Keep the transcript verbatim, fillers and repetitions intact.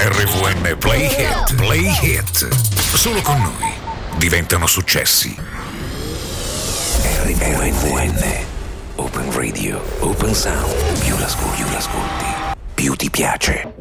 R V N Play Hit, Play Hit. Solo con noi diventano successi. R V N Open Radio, Open Sound. Più l'ascolti, più l'ascolti, più ti piace.